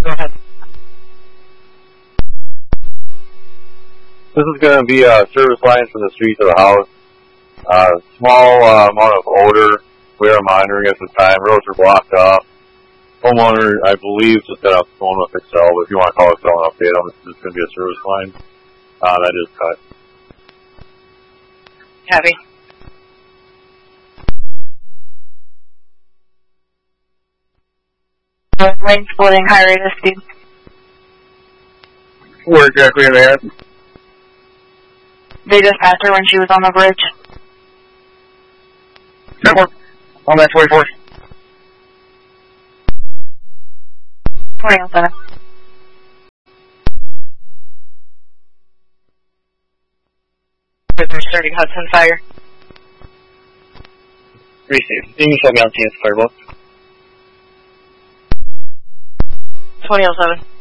Go ahead. This is going to be a service line from the street to the house. Small amount of odor. We are monitoring at the time. Roads are blocked off. Homeowner, I believe, just got off the phone with Excel, but if you want to call Excel and update them, it's just going to be a service line. That is cut. Heavy. Lane splitting, high rate of speed. Where exactly are they at? They just passed her when she was on the bridge. Network. On that 24. 2007. Prisoner 30 Hudson Fire. Receive. You can show me on TS Firebolt. 2007.